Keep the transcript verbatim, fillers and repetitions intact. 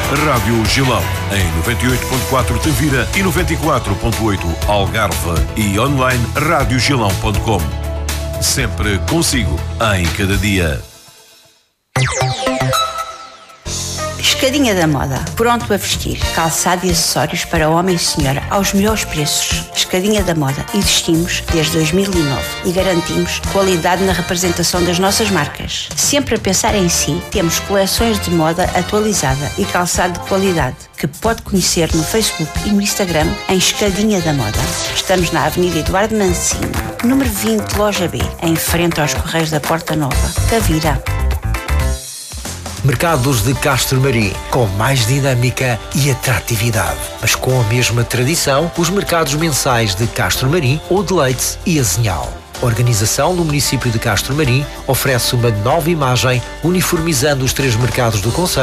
Rádio Gilão, em noventa e oito ponto quatro Tavira e noventa e quatro ponto oito Algarve e online rádio gilão ponto com. Sempre consigo, em cada dia. Escadinha da Moda, pronto a vestir, calçado e acessórios para homem e senhora aos melhores preços. Escadinha da Moda, existimos desde dois mil e nove e garantimos qualidade na representação das nossas marcas. Sempre a pensar em si, temos coleções de moda atualizada e calçado de qualidade, que pode conhecer no Facebook e no Instagram em Escadinha da Moda. Estamos na Avenida Eduardo Mancini, número vinte, Loja B, em frente aos Correios da Porta Nova, Tavira. Mercados de Castro Marim, com mais dinâmica e atratividade, mas com a mesma tradição, os mercados mensais de Castro Marim, Odileites e Azinhal. A organização do município de Castro Marim oferece uma nova imagem, uniformizando os três mercados do concelho